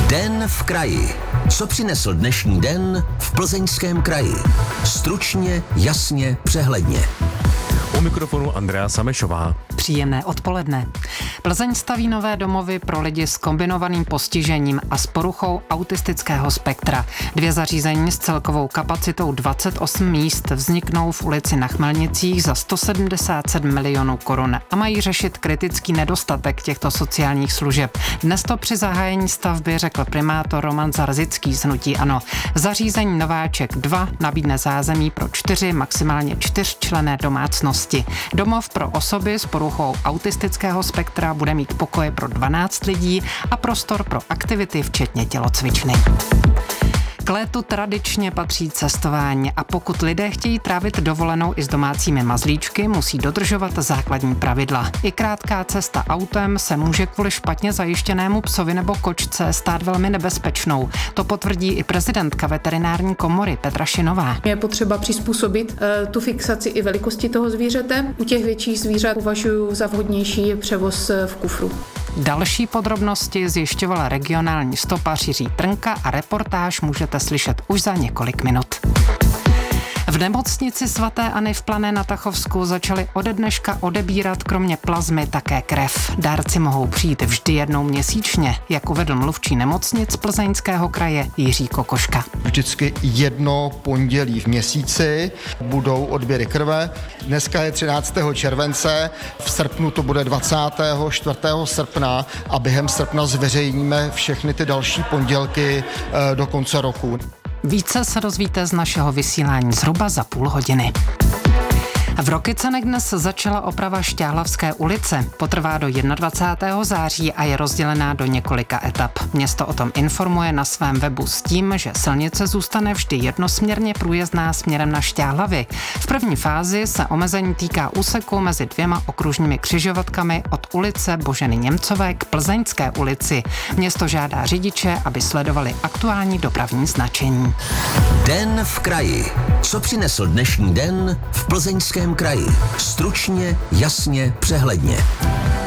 Den v kraji. Co přinesl dnešní den v Plzeňském kraji? Stručně, jasně, přehledně. U mikrofonu Andrea Samešová. Příjemné odpoledne. Plzeň staví nové domovy pro lidi s kombinovaným postižením a s poruchou autistického spektra. 2 zařízení s celkovou kapacitou 28 míst vzniknou v ulici Na Chmelnicích za 177 milionů korun a mají řešit kritický nedostatek těchto sociálních služeb. Dnes to při zahájení stavby řekl primátor Roman Zarzický z hnutí ANO. Zařízení Nováček 2 nabídne zázemí pro 4, maximálně 4členné domácnosti. Domov pro osoby s poruchou autistického spektra bude mít pokoje pro 12 lidí a prostor pro aktivity, včetně tělocvičny. K létu tradičně patří cestování a pokud lidé chtějí trávit dovolenou i s domácími mazlíčky, musí dodržovat základní pravidla. I krátká cesta autem se může kvůli špatně zajištěnému psovi nebo kočce stát velmi nebezpečnou. To potvrdí i prezidentka veterinární komory Petra Šinová. Je potřeba přizpůsobit tu fixaci i velikosti toho zvířete. U těch větších zvířat považuji za vhodnější převoz v kufru. Další podrobnosti zjišťovala regionální stopař Jiří Trnka a reportáž můžete slyšet už za několik minut. V nemocnici svaté Anny v Plané na Tachovsku začali ode dneška odebírat kromě plazmy také krev. Dárci mohou přijít vždy jednou měsíčně, jak uvedl mluvčí nemocnic Plzeňského kraje Jiří Kokoška. Vždycky jedno pondělí v měsíci budou odběry krve. Dneska je 13. července, v srpnu to bude 24. srpna a během srpna zveřejníme všechny ty další pondělky do konce roku. Více se dozvíte z našeho vysílání zhruba za půl hodiny. V Rokycanech dnes začala oprava Šťáhlavské ulice. Potrvá do 21. září a je rozdělená do několika etap. Město o tom informuje na svém webu s tím, že silnice zůstane vždy jednosměrně průjezdná směrem na Šťáhlavy. V první fázi se omezení týká úseku mezi 2 okružními křižovatkami od ulice Boženy Němcové k Plzeňské ulici. Město žádá řidiče, aby sledovali aktuální dopravní značení. Den v kraji. Co přinesl dnešní den v Plzeňském kraji? Stručně, jasně, přehledně.